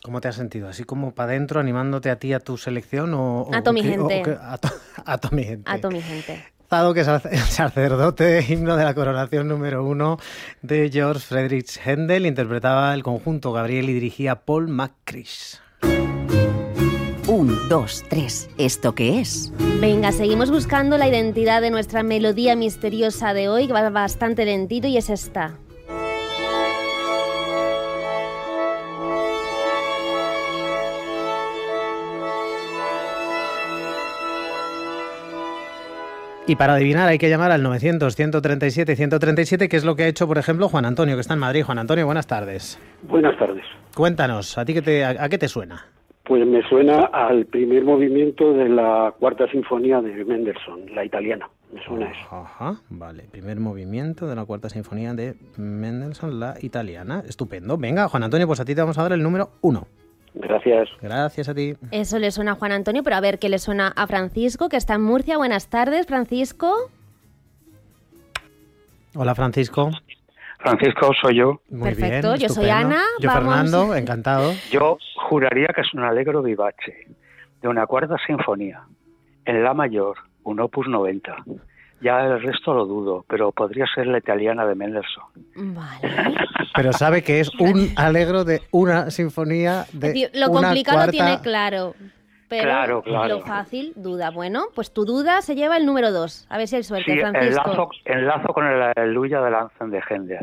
¿Cómo te has sentido? ¿Así como para adentro, animándote a ti, a tu selección? A toda mi gente. A toda mi gente. A toda mi gente. Dado que es el sacerdote, himno de la coronación número 1 de George Friedrich Händel, interpretaba el conjunto Gabriel y dirigía Paul McCrish. 1, 2, 3. ¿Esto qué es? Venga, seguimos buscando la identidad de nuestra melodía misteriosa de hoy, que va bastante lentito, y es esta. Y para adivinar hay que llamar al 900-137-137, que es lo que ha hecho, por ejemplo, Juan Antonio, que está en Madrid. Juan Antonio, buenas tardes. Buenas tardes. Cuéntanos, ¿a ti a qué te suena? Pues me suena al primer movimiento de la Cuarta Sinfonía de Mendelssohn, la italiana. Me suena eso. Ajá, vale. Primer movimiento de la Cuarta Sinfonía de Mendelssohn, la italiana. Estupendo. Venga, Juan Antonio, pues a ti te vamos a dar el número 1. Gracias. Gracias a ti. Eso le suena a Juan Antonio, pero a ver qué le suena a Francisco, que está en Murcia. Buenas tardes, Francisco. Hola, Francisco. Francisco, soy yo. Muy Perfecto, bien, yo soy Ana. Yo Vamos. Fernando, encantado. Yo juraría que es un Allegro vivace, de una cuarta sinfonía, en la mayor, un opus 90. Ya el resto lo dudo, pero podría ser la italiana de Mendelssohn. Vale. Pero sabe que es un Allegro de una sinfonía de Es decir, lo una complicado cuarta... tiene claro. Pero Claro. lo fácil, duda. Bueno, pues tu duda se lleva el número 2. A ver si hay suerte, Sí, Francisco. enlazo con el Aleluya de Lanzen de Händel.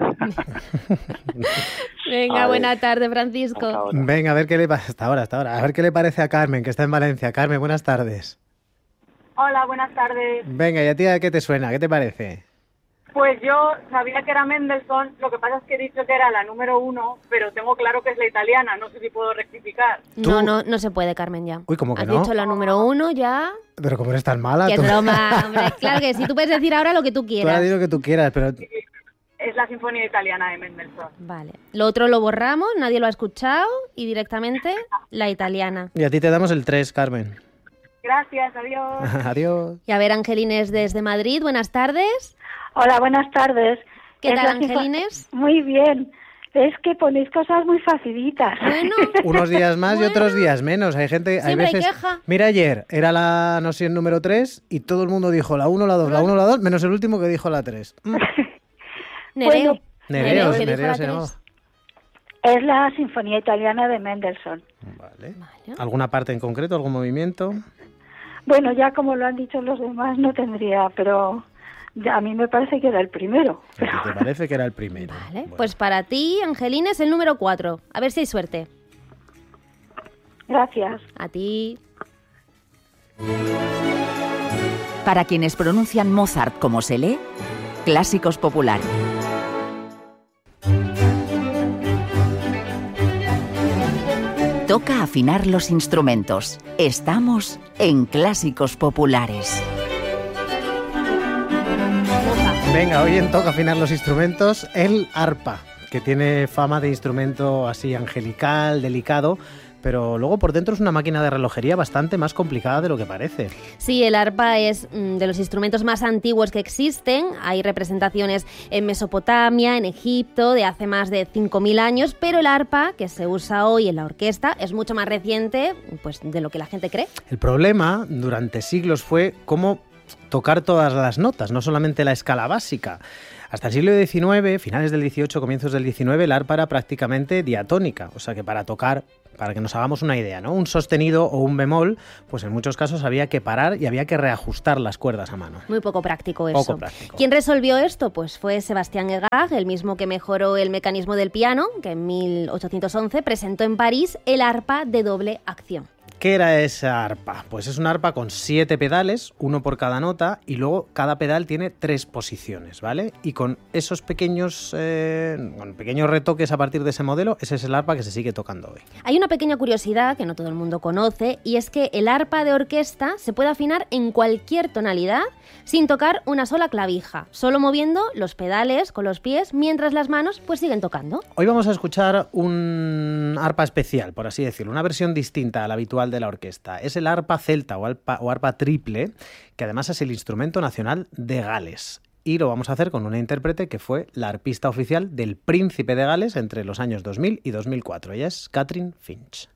Venga, Vale. buena tarde, Francisco. Hasta ahora. Venga, a ver qué le pasa. Hasta ahora. A ver qué le parece a Carmen, que está en Valencia. Carmen, buenas tardes. Hola, buenas tardes. Venga, ¿y a ti a qué te suena? ¿Qué te parece? Pues yo sabía que era Mendelssohn, lo que pasa es que he dicho que era la número 1, pero tengo claro que es la italiana, no sé si puedo rectificar. Tú- No se puede, Carmen, ya. Uy, ¿cómo que Has no? dicho la número 1 ya. Pero como eres tan mala, Que es tú, broma, hombre. Claro que sí, tú puedes decir ahora lo que tú tú has quieras. dicho lo que tú quieras, pero Es la sinfonía italiana de Mendelssohn. Vale. Lo otro lo borramos, nadie lo ha escuchado y directamente la italiana. y a ti te damos el 3, Carmen. Gracias, adiós. Adiós. Y a ver, Angelines desde Madrid, buenas tardes. Hola, buenas tardes. ¿Qué Es tal, la sinfo- Angelines? Muy bien. Es que ponéis cosas muy facilitas. Bueno, Unos días más y Bueno. otros días menos. Hay gente, hay Siempre hay veces... queja. Mira, ayer era la, no sé, el número 3 y todo el mundo dijo la 1, la 2, la 1, la 2, menos el último que dijo la 3. Nereo. Nereo, que dijo Nereo la se llamaba. 3. Es la sinfonía italiana de Mendelssohn. Vale. Vale. ¿Alguna parte en concreto, algún movimiento? Bueno, ya como lo han dicho los demás, no tendría, pero a mí me parece que era el primero. ¿A ti te parece que era el primero? Vale, Bueno. pues para ti, Angelines, el número 4. A ver si hay suerte. Gracias. A ti. Para quienes pronuncian Mozart como se lee, Clásicos Populares. Toca afinar los instrumentos. Estamos en Clásicos Populares. Venga, hoy en Toca afinar los instrumentos, el arpa, que tiene fama de instrumento así angelical, delicado, pero luego por dentro es una máquina de relojería bastante más complicada de lo que parece. Sí, el arpa es de los instrumentos más antiguos que existen. Hay representaciones en Mesopotamia, en Egipto, de hace más de 5.000 años, pero el arpa que se usa hoy en la orquesta es mucho más reciente, pues, de lo que la gente cree. El problema durante siglos fue cómo tocar todas las notas, no solamente la escala básica. Hasta el siglo XIX, finales del XVIII, comienzos del XIX, el arpa era prácticamente diatónica, o sea que para tocar, para que nos hagamos una idea, ¿no? Un sostenido o un bemol, pues en muchos casos había que parar y había que reajustar las cuerdas a mano. Muy poco práctico eso. Poco práctico. ¿Quién resolvió esto? Pues fue Sebastián Hegar, el mismo que mejoró el mecanismo del piano, que en 1811 presentó en París el arpa de doble acción. ¿Qué era esa arpa? Pues es una arpa con 7 pedales, uno por cada nota, y luego cada pedal tiene 3 posiciones, ¿vale? Y con esos pequeños retoques a partir de ese modelo, ese es el arpa que se sigue tocando hoy. Hay una pequeña curiosidad que no todo el mundo conoce, y es que el arpa de orquesta se puede afinar en cualquier tonalidad sin tocar una sola clavija, solo moviendo los pedales con los pies mientras las manos pues siguen tocando. Hoy vamos a escuchar un arpa especial, por así decirlo, una versión distinta a la habitual de la orquesta. Es el arpa celta o arpa triple, que además es el instrumento nacional de Gales. Y lo vamos a hacer con una intérprete que fue la arpista oficial del Príncipe de Gales entre los años 2000 y 2004. Ella es Catherine Finch.